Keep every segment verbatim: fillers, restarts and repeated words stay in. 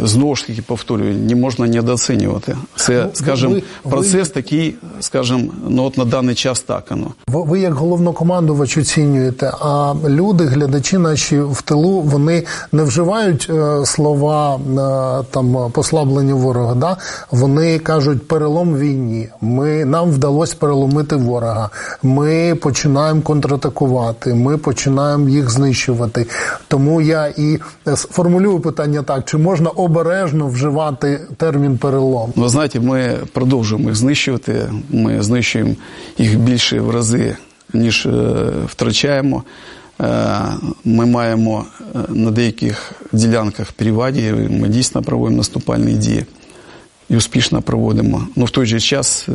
знову ж таки, повторюю, не можна недооцінювати. Це, скажімо, процес такий, скажімо, ну от на даний час так воно. Ви, ви як головнокомандувач оцінюєте, а люди, глядачі наші в тилу, вони не вживають е, слова е, там послаблення ворога, да? Вони кажуть перелом в війні, ми, нам вдалося переломити ворога, ми починаємо контратакувати, ми починаємо їх знищувати. Тому я і формулюю питання так, чи можна обережно вживати термін перелом? Ви знаєте, ми продовжуємо їх знищувати, ми знищуємо їх більше в рази, ніж втрачаємо. Ми маємо на деяких ділянках переваги, ми дійсно проводимо наступальні дії і успішно проводимо. Но в той же час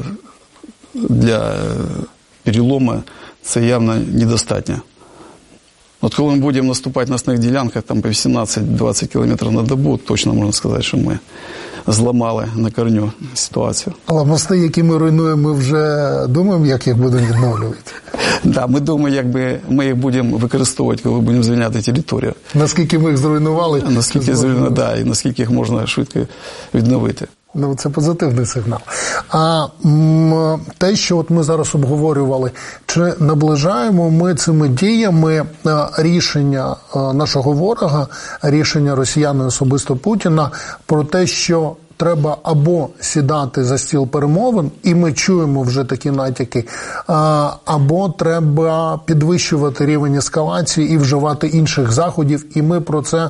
для перелому це явно недостатньо. От коли ми будемо наступати на основних ділянках там по вісімнадцять-двадцять кілометрів на добу, точно можна сказати, що ми зламали на корню ситуацію. Але мости, які ми руйнуємо, ми вже думаємо, як їх будемо відновлювати? Так, да, ми думаємо, як би ми їх будемо використовувати, коли будемо звільняти територію. Наскільки ми їх зруйнували? Наскільки зруйнували, да, і наскільки їх можна швидко відновити. Ну, це позитивний сигнал. А м, те, що от ми зараз обговорювали, чи наближаємо ми цими діями рішення нашого ворога, рішення росіян, особисто Путіна, про те, що треба або сідати за стіл перемовин, і ми чуємо вже такі натяки, або треба підвищувати рівень ескалації і вживати інших заходів, і ми про це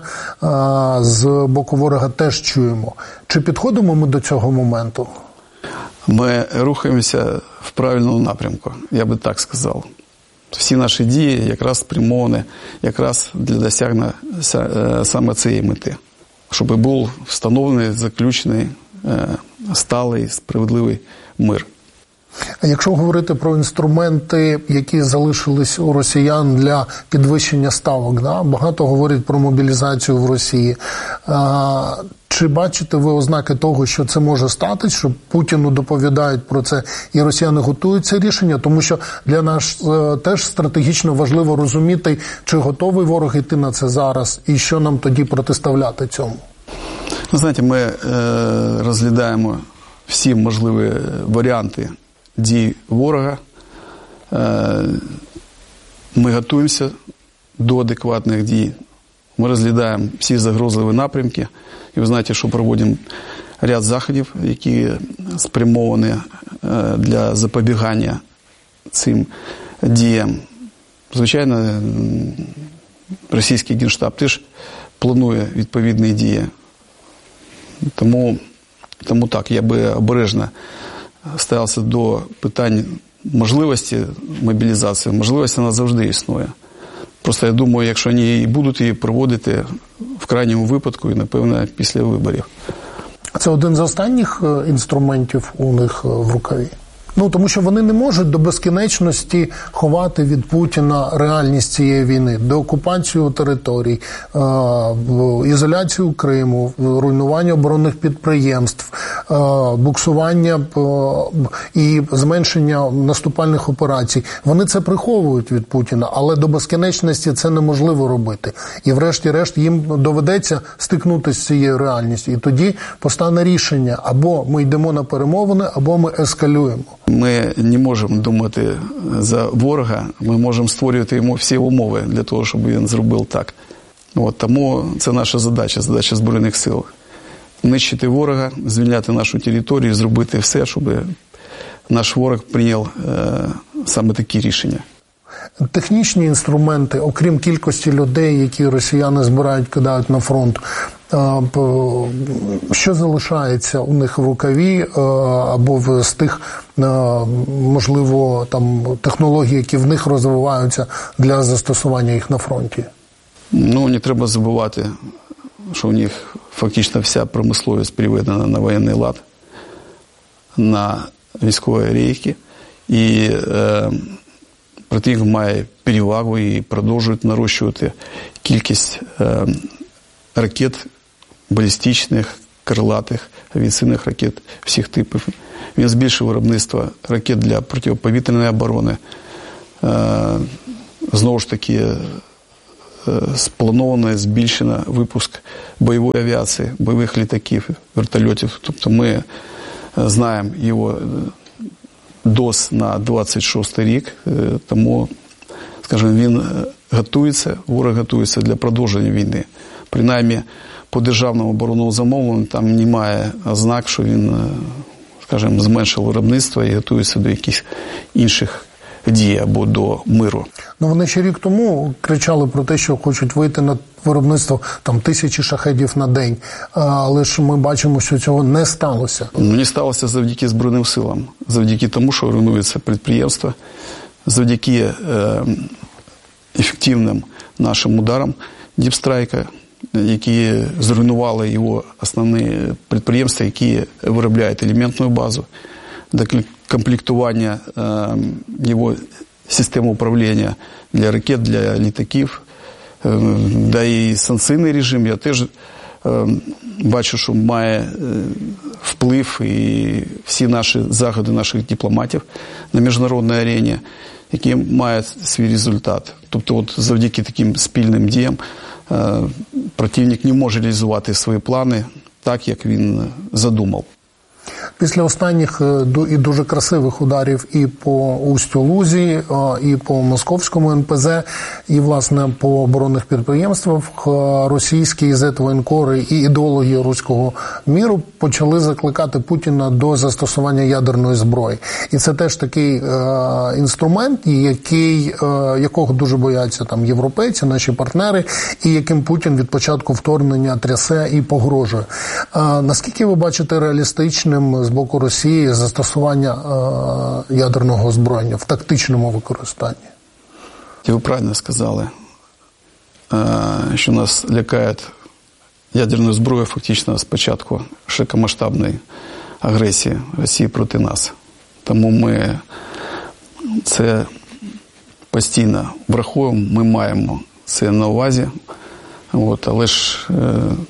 з боку ворога теж чуємо. Чи підходимо ми до цього моменту? Ми рухаємося в правильному напрямку, я би так сказав. Всі наші дії якраз спрямовані якраз для досягнення саме цієї мети. Щоб був встановлений, заключений, сталий, справедливий мир. А якщо говорити про інструменти, які залишились у росіян для підвищення ставок, да? Багато говорять про мобілізацію в Росії. А, чи бачите ви ознаки того, що це може статись, що Путіну доповідають про це і росіяни готують це рішення? Тому що для нас е, теж стратегічно важливо розуміти, чи готовий ворог йти на це зараз, і що нам тоді протиставляти цьому. Ви знаєте, ми е, розглядаємо всі можливі варіанти дій ворога. Е, ми готуємося до адекватних дій. Ми розглядаємо всі загрозливі напрямки. І ви знаєте, що проводимо ряд заходів, які спрямовані для запобігання цим діям. Звичайно, російський Генштаб теж планує відповідні дії. Тому, тому так, я би обережно ставився до питань можливості мобілізації. Можливість вона завжди існує. Просто я думаю, якщо вони і будуть її проводити в крайньому випадку, і, напевно, після виборів. Це один з останніх інструментів у них в рукаві? Ну, тому що вони не можуть до безкінечності ховати від Путіна реальність цієї війни, деокупацію територій, ізоляцію Криму, руйнування оборонних підприємств, буксування і зменшення наступальних операцій. Вони це приховують від Путіна, але до безкінечності це неможливо робити. І врешті-решт їм доведеться стикнутися з цією реальністю. І тоді постане рішення, або ми йдемо на перемовини, або ми ескалюємо. Ми не можемо думати за ворога, ми можемо створювати йому всі умови для того, щоб він зробив так. От, тому це наша задача, задача Збройних сил. Нищити ворога, звільняти нашу територію, зробити все, щоб наш ворог прийняв е, саме такі рішення. Технічні інструменти, окрім кількості людей, які росіяни збирають, кидають на фронт, що залишається у них в рукаві або з тих, можливо, там технологій, які в них розвиваються для застосування їх на фронті? Ну, не треба забувати, що у них фактично вся промисловість приведена на воєнний лад, на військові рейки, і е, противник має перевагу і продовжують нарощувати кількість е, ракет балістичних, крилатих, авіаційних ракет всіх типів. Він збільшив виробництво ракет для протиповітряної оборони. Знову ж таки, сплановано, збільшено випуск бойової авіації, бойових літаків, вертольотів. Тобто ми знаємо його ДОС на двадцять шостий рік, тому, скажімо, він готується, ворог готується для продовження війни. Принаймні, по державному оборонному замовленню там немає ознак, що він, скажімо, зменшив виробництво і готується до якихось інших дій або до миру. Ну, вони ще рік тому кричали про те, що хочуть вийти на виробництво там тисячі шахедів на день, але ж ми бачимо, що цього не сталося. Ну, не сталося завдяки Збройним силам, завдяки тому, що руйнується підприємство, завдяки е, ефективним нашим ударам діпстрайка, які зруйнували його основні підприємства, які виробляють елементну базу, до комплектування е, його системи управління для ракет, для літаків, е, да і санкційний режим. Я теж е, бачу, що має е, вплив і всі наші заходи наших дипломатів на міжнародній арені, які мають свій результат. Тобто от завдяки таким спільним діям е, противник не може реалізувати свої плани так, як він задумав. Після останніх і дуже красивих ударів і по Устю-Лузі, і по Московському ен пе зе, і, власне, по оборонних підприємствах, російські зет-воєнкори і ідеологи руського міру почали закликати Путіна до застосування ядерної зброї. І це теж такий е, інструмент, який, е, якого дуже бояться там європейці, наші партнери, і яким Путін від початку вторгнення трясе і погрожує. Е, наскільки ви бачите реалістичним з боку Росії застосування е, ядерного озброєння в тактичному використанні? Ви правильно сказали, е, що нас лякають ядерною зброєю фактично з початку широкомасштабної агресії Росії проти нас. Тому ми це постійно враховуємо, ми маємо це на увазі. От, але ж е,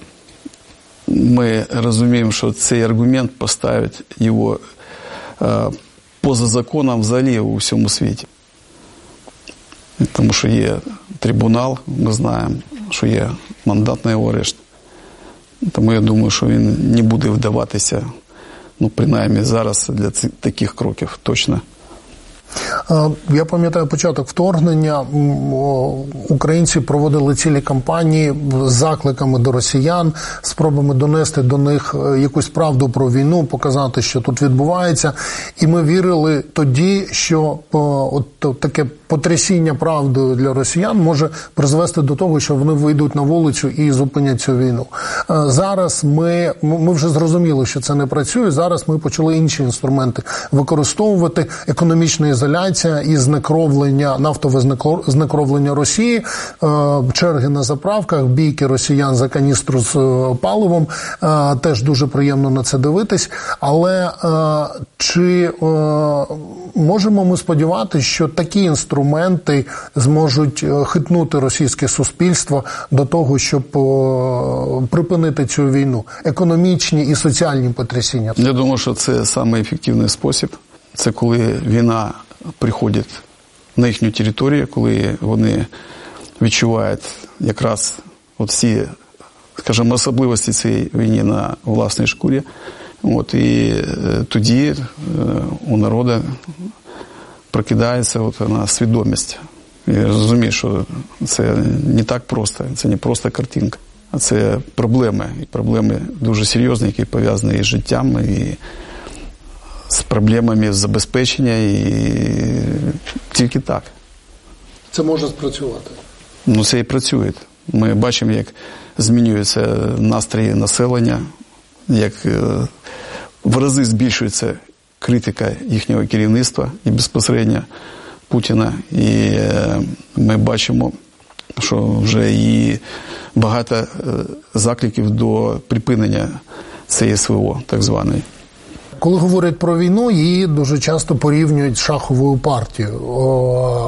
ми розуміємо, що цей аргумент поставить його е, поза законом взагалі у всьому світі. Тому що є трибунал, ми знаємо, що є мандат на його арешт. Тому я думаю, що він не буде вдаватися, ну, принаймні зараз для цих, таких кроків точно. Я пам'ятаю початок вторгнення, українці проводили цілі кампанії з закликами до росіян, спробами донести до них якусь правду про війну, показати, що тут відбувається. І ми вірили тоді, що от таке потрясіння правдою для росіян може призвести до того, що вони вийдуть на вулицю і зупинять цю війну. Зараз ми, ми вже зрозуміли, що це не працює, зараз ми почали інші інструменти використовувати, економічна ізоляція і знекровлення, нафтове знекровлення Росії, черги на заправках, бійки росіян за каністру з паливом, теж дуже приємно на це дивитись. Але чи можемо ми сподіватися, що такі інструменти зможуть хитнути російське суспільство до того, щоб припинити цю війну? Економічні і соціальні потрясіння. Я думаю, що це самий ефективний спосіб. Це коли війна приходить на їхню територію, коли вони відчувають якраз от всі, скажімо, особливості цієї війни на власній шкурі. От, і тоді у народу прокидається от вона свідомість. І розуміє, що це не так просто, це не просто картинка, а це проблеми. І проблеми дуже серйозні, які пов'язані із життям, і з проблемами забезпечення, і тільки так. Це може спрацювати? Ну, це і працює. Ми бачимо, як змінюються настрої населення, як в рази збільшується критика їхнього керівництва і безпосередньо Путіна. І ми бачимо, що вже і багато закликів до припинення цієї СВО, так званої. Коли говорять про війну, її дуже часто порівнюють з шаховою партією.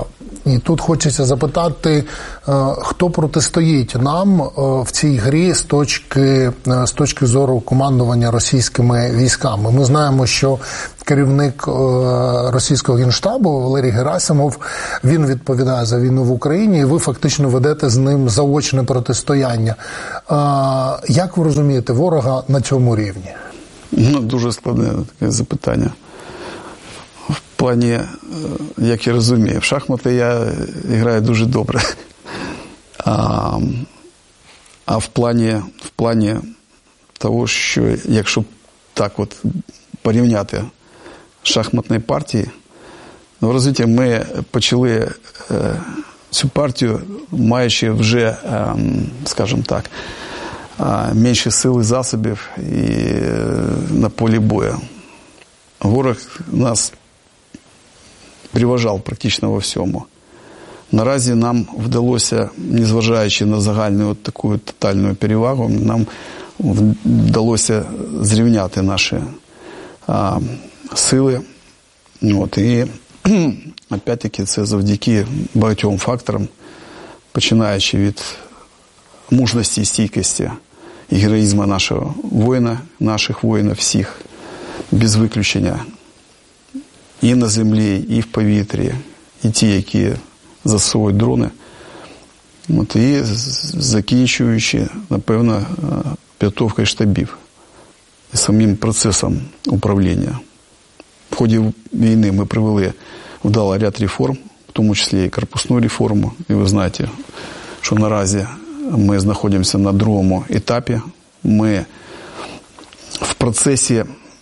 І тут хочеться запитати, хто протистоїть нам в цій грі з точки, з точки зору командування російськими військами. Ми знаємо, що керівник російського Генштабу Валерій Герасимов, він відповідає за війну в Україні, і ви фактично ведете з ним заочне протистояння. Як ви розумієте ворога на цьому рівні? Ну, дуже складне таке запитання. В плані, як я розумію, в шахмати я граю дуже добре. А, а в плані, в плані того, що якщо так от порівняти шахматні партії, ну, розумієте, ми почали е, цю партію, маючи вже, е, скажімо так, е, менше сил і засобів і, е, на полі бою. Ворог нас переважав практично во всьому. Наразі нам вдалося, незважаючи на загальну от таку тотальну перевагу, нам вдалося зрівняти наші а, сили. От, і, опять-таки, це завдяки багатьом факторам, починаючи від мужності і стійкості і героїзму нашого воїна, наших воїнів всіх, без виключення. І на землі, і в повітрі, і ті, які засовують дрони. От, і закінчуючи, напевно, підготовкою штабів і самим процесом управління. В ході війни ми провели вдало ряд реформ, в тому числі і корпусну реформу. І ви знаєте, що наразі ми знаходимося на другому етапі. Ми в процесі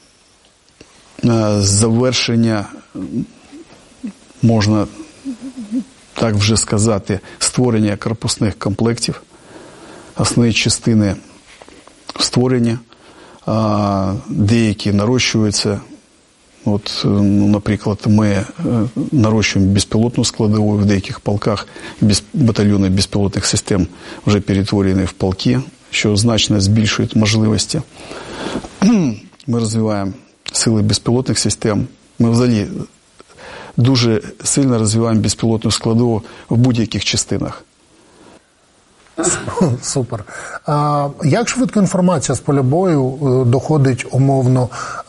завершення, можна так вже сказати, створення корпусних комплектів. Основні частини створені, деякі нарощуються. От, ну, наприклад, ми нарощуємо безпілотну складову в деяких полках, без, батальйони безпілотних систем вже перетворені в полки, що значно збільшує можливості. Ми розвиваємо сили безпілотних систем. Ми взагалі дуже сильно розвиваємо безпілотну складову в будь-яких частинах. Супер. А як швидко інформація з поля бою доходить умовно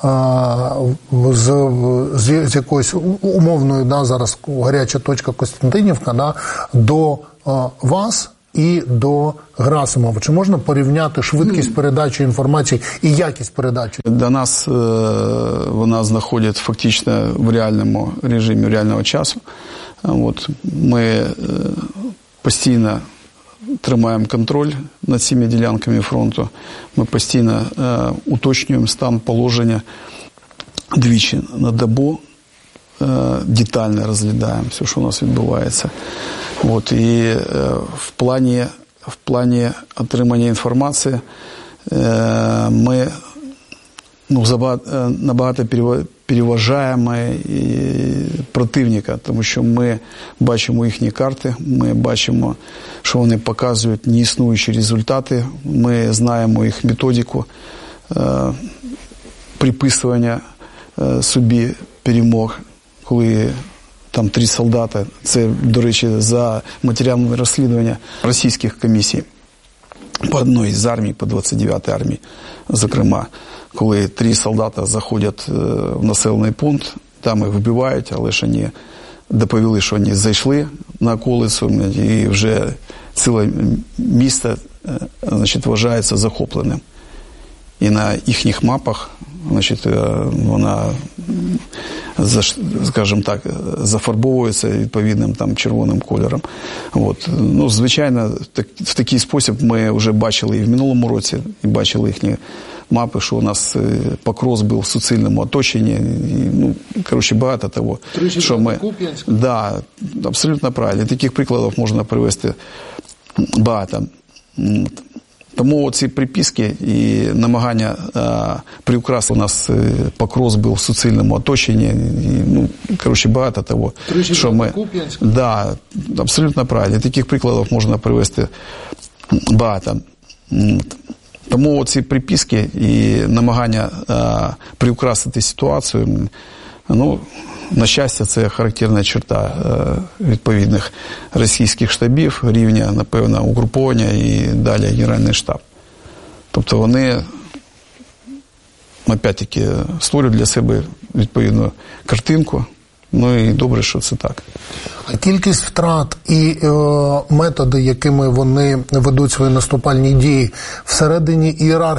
з, з, з якоїсь умовної, да, зараз гаряча точка Костянтинівка, да, до вас і до Герасимова? Чи можна порівняти швидкість передачі інформації і якість передачі? До нас вона знаходить фактично в реальному режимі реального часу. От, ми постійно тримаємо контроль над цими ділянками фронту. Ми постійно е, уточнюємо стан положення двічі на добу, е, детально розглядаємо все, що у нас відбувається. От, і е, в плані, в плані отримання інформації е, ми ну, забагато, набагато переважаємо противника, тому що ми бачимо їхні карти, ми бачимо, що вони показують неіснуючі результати, ми знаємо їх методику е, приписування е, собі перемог, коли там три солдати, це, до речі, за матеріалами розслідування російських комісій по одній з армій, по двадцять дев'ятій армії, зокрема, коли три солдати заходять в населений пункт, там їх вбивають, але ж вони доповіли, що вони зайшли на околицю, і вже ціле місто, значить, вважається захопленим. І на їхніх мапах, значить, вона, скажімо так, зафарбовується відповідним там червоним кольором. От. Ну, звичайно, так, в такий спосіб ми вже бачили і в минулому році, і бачили їхні мапи, що у нас Покрос був в суцільному оточенні. І, ну, коротше, багато того, Тричі що ми... Да, абсолютно правильно. Таких прикладів можна привести багато. Тому ці приписки і намагання а, приукрасити, у нас Покрос був в суцільному оточенні, і, ну, коротше, багато того, Тричі що ми... Да, абсолютно правильно. Таких прикладів можна привести багато. Тому ці приписки і намагання а, приукрасити ситуацію, ну, на щастя, це характерна черта відповідних російських штабів, рівня, напевно, угруповання і далі Генеральний штаб. Тобто вони, опять-таки, створюють для себе відповідну картинку. Ну і добре, що це так. А кількість втрат і е, методи, якими вони ведуть свої наступальні дії всередині ієрархії,